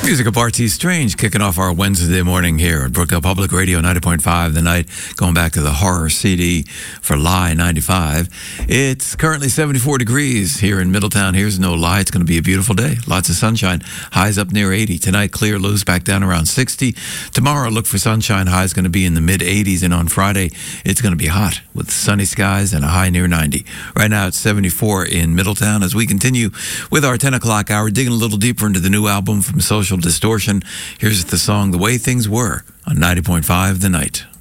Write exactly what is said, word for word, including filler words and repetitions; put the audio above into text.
Music of R T Strange kicking off our Wednesday morning here at Brookdale Public Radio ninety point five The Night, going back to the horror C D for Lie ninety-five. It's currently seventy-four degrees here in Middletown. Here's no lie. It's going to be a beautiful day. Lots of sunshine. Highs up near eighty. Tonight, clear, lows back down around sixty. Tomorrow, look for sunshine. Highs going to be in the mid eighties. And on Friday, it's going to be hot with sunny skies and a high near ninety. Right now, it's seventy-four in Middletown. As we continue with our ten o'clock hour, digging a little deeper into the new album from Social Distortion. Here's the song The Way Things Were on ninety point five The Night.